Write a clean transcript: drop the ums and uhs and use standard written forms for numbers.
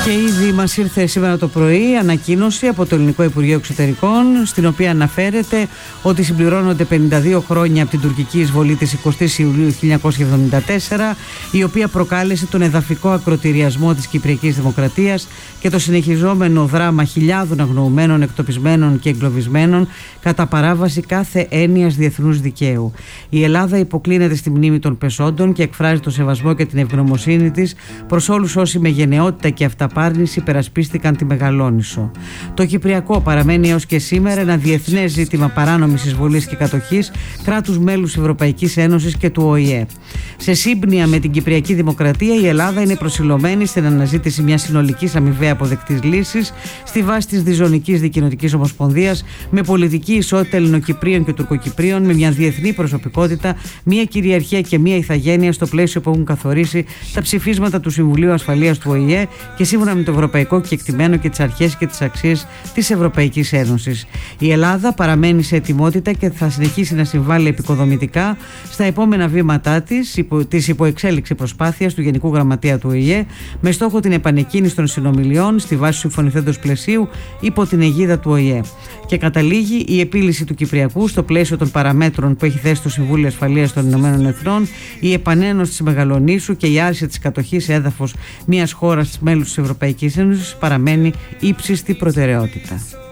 Και ήδη μας ήρθε σήμερα το πρωί ανακοίνωση από το Ελληνικό Υπουργείο Εξωτερικών, στην οποία αναφέρεται ότι συμπληρώνονται 52 χρόνια από την τουρκική εισβολή της 20ης Ιουλίου 1974, η οποία προκάλεσε τον εδαφικό ακροτηριασμό της Κυπριακής Δημοκρατίας και το συνεχιζόμενο δράμα χιλιάδων αγνοουμένων, εκτοπισμένων και εγκλωβισμένων κατά παράβαση κάθε έννοιας διεθνούς δικαίου. Η Ελλάδα υποκλίνεται στη μνήμη των πεσόντων και εκφράζει το σεβασμό και την ευγνωμοσύνη της προς όλους όσοι με γενναιότητα και αυταπάρνηση υπερασπίστηκαν τη Μεγαλόνησο. Το Κυπριακό παραμένει έως και σήμερα ένα διεθνές ζήτημα παράνομης εισβολής και κατοχής κράτους μέλους Ευρωπαϊκής Ένωσης και του ΟΗΕ. Σε σύμπνοια με την Κυπριακή Δημοκρατία, η Ελλάδα είναι προσιλωμένη στην αναζήτηση μιας συνολικής αμοιβαία αποδεκτής λύσης στη βάση της διζωνικής δικοινοτικής ομοσπονδίας, με πολιτική ισότητα Ελληνοκυπρίων και Τουρκοκυπρίων, με μια διεθνή προσωπικότητα, μια κυριαρχία και μια ηθαγένεια στο πλαίσιο που έχουν καθορίσει τα ψηφίσματα του Συμβουλίου Ασφαλείας του ΟΗΕ και σύμφωνα με το ευρωπαϊκό κεκτημένο και τις αρχές και τις αξίες της Ευρωπαϊκής Ένωσης. Η Ελλάδα παραμένει σε ετοιμότητα και θα συνεχίσει να συμβάλλει επικοδομητικά στα επόμενα βήματά της υποεξέλιξη προσπάθειας του Γενικού Γραμματέα του ΟΗΕ, με στόχο την επανεκκίνηση των συνομιλιών στη βάση του συμφωνηθέντος πλαισίου υπό την αιγίδα του ΟΗΕ. Και καταλήγει η επίλυση του Κυπριακού στο πλαίσιο των παραμέτρων που έχει θέσει το Συμβούλιο Ασφαλείας των Ηνωμένων Εθνών, η επανένωση της Μεγαλονήσου και η άρση της κατοχής σε έδαφος μιας χώρας μέλους της Ευρωπαϊκής Ένωσης παραμένει ύψιστη προτεραιότητα.